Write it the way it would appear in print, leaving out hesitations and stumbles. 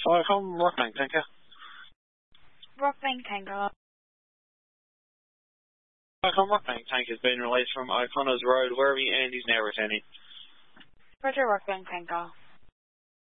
Falcon, Rockbank Tanker. Rockbank Tanker. Falcon, Rockbank Tank has been released from O'Connor's Road, Werribee, and is now returning. Roger, Rockbank Tanker.